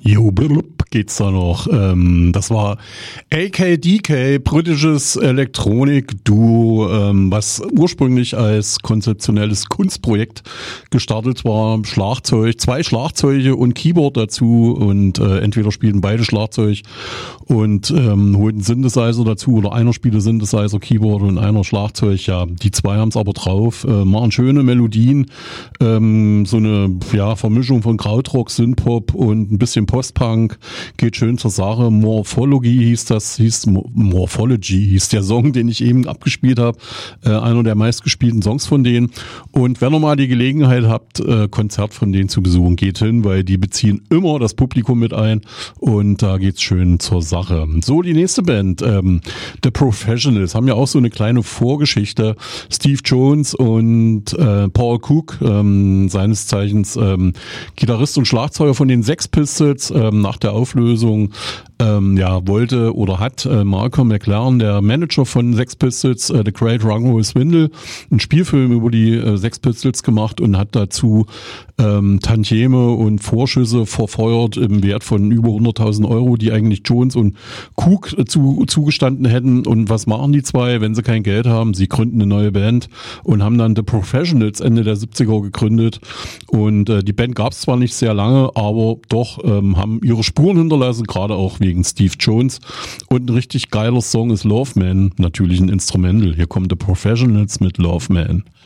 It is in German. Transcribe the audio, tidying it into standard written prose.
Jo, geht's da noch. Das war AKDK, britisches Elektronik-Duo, was ursprünglich als konzeptionelles Kunstprojekt gestartet war. Schlagzeug, 2 Schlagzeuge und Keyboard dazu und entweder spielten beide Schlagzeug und holten Synthesizer dazu oder einer spielte Synthesizer, Keyboard und einer Schlagzeug. Ja, die 2 haben's aber drauf, machen schöne Melodien, so eine Vermischung von Krautrock, Synthpop und ein bisschen Post-Punk, geht schön zur Sache. Morphology hieß der Song, den ich eben abgespielt habe, einer der meistgespielten Songs von denen. Und wenn ihr mal die Gelegenheit habt, Konzert von denen zu besuchen, geht hin, weil die beziehen immer das Publikum mit ein und da geht's schön zur Sache. So, die nächste Band, The Professionals, haben ja auch so eine kleine Vorgeschichte. Steve Jones und Paul Cook, seines Zeichens Gitarrist und Schlagzeuger von den Sex Pistols, nach der Auflösung wollte oder hat Malcolm McLaren, der Manager von Sex Pistols, The Great Rock'n'Roll Swindle, einen Spielfilm über die Sex Pistols gemacht und hat dazu Tantieme und Vorschüsse verfeuert im Wert von über 100.000 Euro, die eigentlich Jones und Cook zugestanden hätten. Und was machen die 2, wenn sie kein Geld haben? Sie gründen eine neue Band und haben dann The Professionals Ende der 70er gegründet. Und die Band gab es zwar nicht sehr lange, aber doch haben ihre Spuren hinterlassen, gerade auch wegen Steve Jones. Und ein richtig geiler Song ist Love Man, natürlich ein Instrumental. Hier kommt The Professionals mit Love Man.